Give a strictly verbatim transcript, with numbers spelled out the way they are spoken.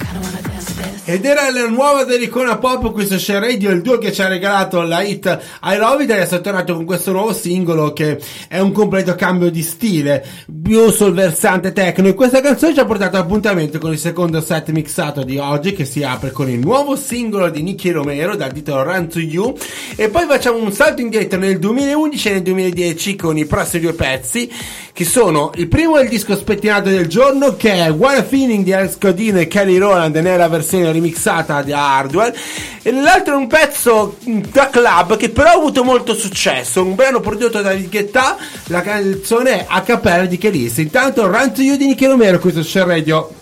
Ed era la nuova dell'Icona Pop, questo Share Radio, il duo che ci ha regalato la hit I Love It, e adesso è tornato con questo nuovo singolo che è un completo cambio di stile, più sul versante techno, e questa canzone ci ha portato all'appuntamento con il secondo set mixato di oggi, che si apre con il nuovo singolo di Nicky Romero dal titolo Run to You, e poi facciamo un salto indietro nel duemilaundici e nel duemiladieci con i prossimi due pezzi, che sono: il primo è il disco spettinato del giorno, che è What a Feeling di Alex Codino e Kelly Rowland nella versione remixata di Hardwell, e l'altro è un pezzo da club che però ha avuto molto successo, un brano prodotto da David Guetta, la canzone è a cappella di Kelly. Intanto Run to You di Nicky Romero, questo è Share Radio.